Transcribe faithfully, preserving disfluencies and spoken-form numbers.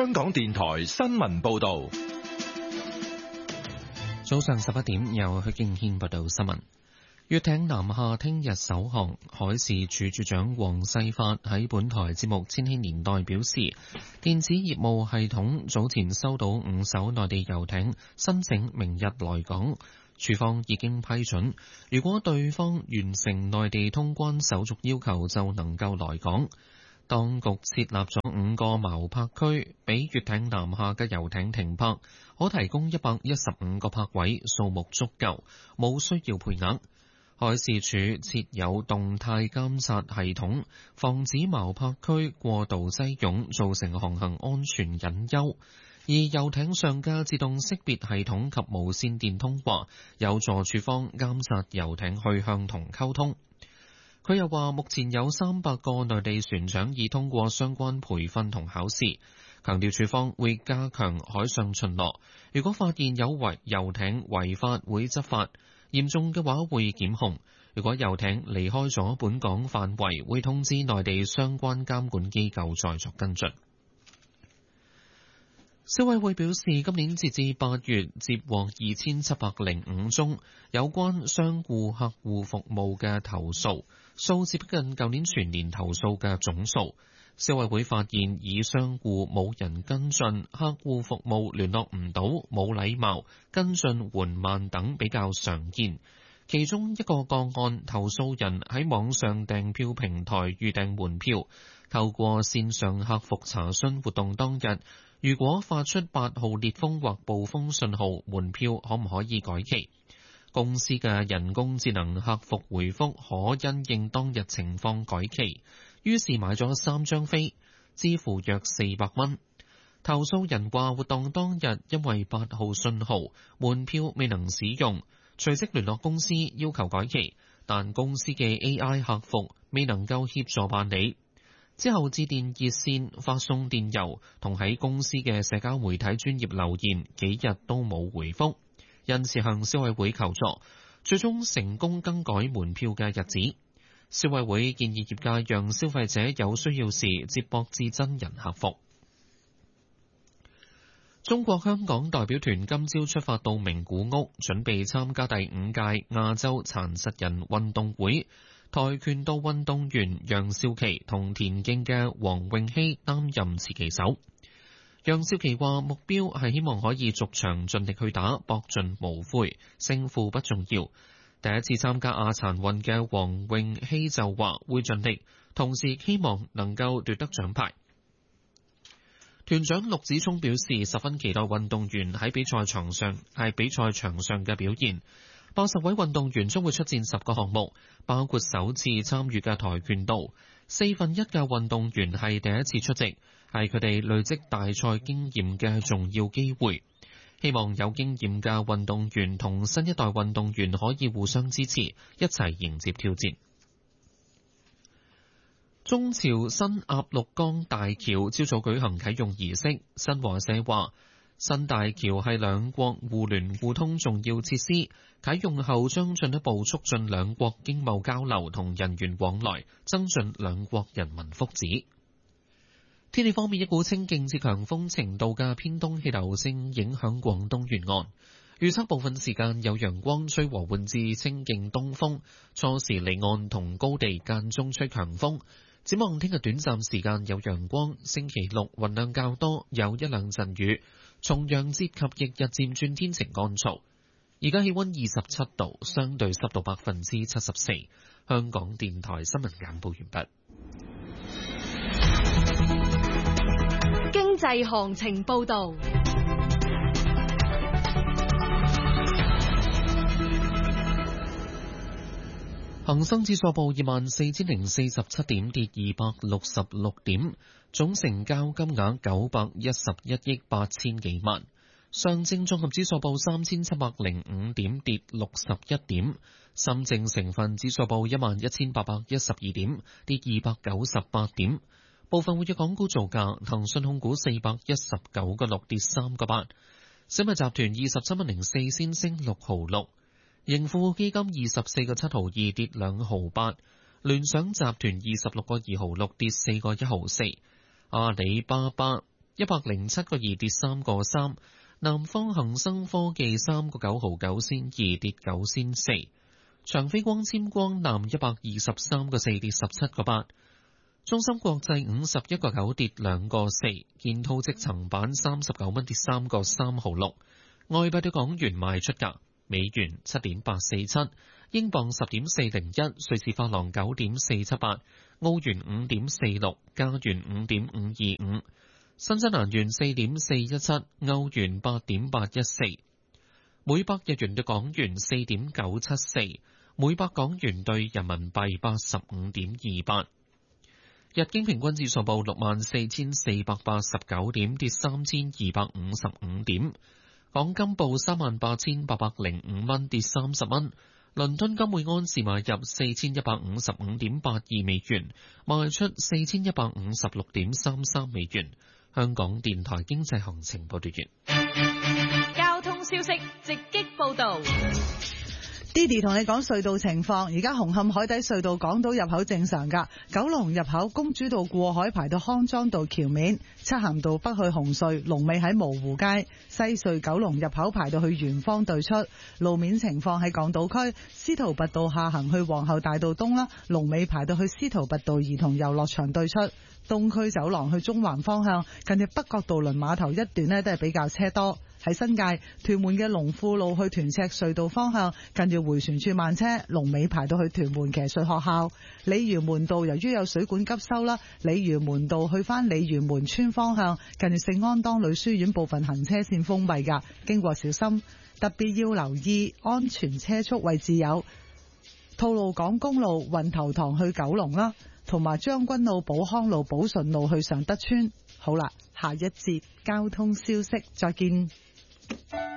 香港電台新聞報道。 早上十一點，由許敬軒報道新聞。粵艇南下聽日首航，海事處處長黃世發喺本台節目《千禧年代》表示，電子業務系統早前收到五艘內地遊艇申請明日來港，處方已經批准，如果對方完成內地通關手續要求，就能夠來港。當局設立咗五個錨泊區，俾粵艇南下嘅遊艇停泊，可提供一百一十五個泊位，數目足夠，冇需要配額。海事處設有動態監察系統，防止錨泊區過度擠擁，造成航行安全隱憂。而遊艇上嘅自動識別系統及無線電通話，有助處方監察遊艇去向同溝通。佢又話，目前有三百個內地船長已通過相關培訓同考試，強調處方會加強海上巡邏，如果發現有違遊艇違法會執法，嚴重嘅話會檢控。如果遊艇離開咗本港範圍，會通知內地相關監管機構再作跟進。消委會表示，今年截至八月接獲二千七百零五宗有關商戶客戶服務嘅投訴，數字逼近舊年全年投訴嘅總數。消委會發現，以商戶冇人跟進、客戶服務聯絡唔到、冇禮貌、跟進緩慢等比較常見。其中一個個案，投訴人喺網上訂票平台預訂門票，透過線上客服查詢活動當日，如果發出八號烈風或暴風信號，門票可唔可以改期？公司嘅人工智能客服回覆可因應當日情況改期，於是買咗三張飛，支付約四百蚊。投訴人話活動當日因為八號信號，門票未能使用，隨即聯絡公司要求改期，但公司嘅 A I 客服未能夠協助辦理。之後致電熱線、發送電郵同喺公司嘅社交媒體專頁留言，幾日都冇回覆，因此向消委會求助，最終成功更改門票嘅日子。消委會建議業界讓消費者有需要時接駁至真人客服。中國香港代表團今朝出發到名古屋，準備參加第五屆亞洲殘疾人運動會。跆拳道運動員楊少琪同田徑嘅黃詠希擔任持旗手。楊少琪話目標係希望可以逐場盡力去打，搏盡無悔，勝負不重要。第一次參加亞殘運嘅黃詠希就話會盡力，同時希望能夠奪得獎牌。團長陸子聰表示十分期待運動員喺比賽場上係比賽場上嘅表現。八十位運動員將會出戰十個項目，包括首次參與嘅跆拳道。四分一嘅運動員係第一次出席，係佢哋累積大賽經驗嘅重要機會。希望有經驗嘅運動員同新一代運動員可以互相支持，一齊迎接挑戰。中朝新鴨綠江大橋朝早舉行啟用儀式，新華社話，新大橋係兩國互聯互通重要設施，啟用後將進一步促進兩國經貿交流同人員往來，增進兩國人民福祉。天氣方面，一股清勁至強風程度嘅偏東氣流正影響廣東沿岸，預測部分時間有陽光，吹和緩至清勁東風，初時離岸同高地間中吹強風。展望聽日短暫時間有陽光，星期六雲量較多，有一兩陣雨。重陽節及翌日漸轉天晴乾燥。而家氣溫二十七度，相對濕度百分之七十四。香港電台新聞簡報完畢。 經濟行情報道。 恒生指數報二萬四千零四十七點，跌二百六十六點，總成交金額九百一十一億八千幾萬。上證綜合指數報三千七百零五點，跌六十一點。深證成分指數報一萬一千八百一十二點，跌二百九十八點。部分活躍港股造價，騰訊控股四百一十九個六，跌三個八。小米集團二十七蚊零四仙，升六毫六。盈富基金二十四個七毫二，跌兩毫八。聯想集團二十六個二毫六，跌四個一毫四。阿里巴巴一百零七個二跌三個三。南方恒生科技三個九毫九仙二跌九仙四。長飛光纖光纜一百二十三個四跌十七個八。中芯國際五十一個九跌兩個四。建滔積層板三十九蚊跌三個三毫六。外幣對港元賣出價：美元七點八四七，英鎊十點四零一，瑞士法郎九點四七八，澳元五點四六，加元五點五二五，新西蘭元四點四一七，歐元八點八一四，每百日元對港元四點九七四，每百港元對人民幣八十五點二八。日經平均指數報六萬四千四百八十九點，跌三千二百五十五點。港金報三萬八千八百零五蚊，跌三十蚊。倫敦金每安士買入四千一百五十五點八二美元，賣出四千一百五十六點三三美元。香港電台經濟行情報道完。 交通消息直擊報道。 Didi 同你講隧道情況，而家紅磡海底隧道港島入口正常㗎，九龍入口公主道過海排到康莊道橋面，漆咸道北去紅隧龍尾喺蕪湖街，西隧九龍入口排到去圓方對出。路面情況喺港島區，司徒拔道下行去皇后大道東啦，龍尾排到去司徒拔道兒童遊樂場對出。東區走廊去中環方向，近住北角渡輪碼頭一段呢都係比較車多。喺新界屯門嘅龍富路去屯赤隧道方向，近住迴旋處慢車，龍尾排到去屯門騎術學校。鯉魚門道由於有水管急修啦，鯉魚門道去返鯉魚門村方向，近住聖安當女書院部分行車線封閉㗎，經過小心，特別要留意安全車速位置有吐露港公路運頭塘去九龍啦，同埋將軍澳寶康路寶順路去尚德村。好啦，下一節交通消息再見。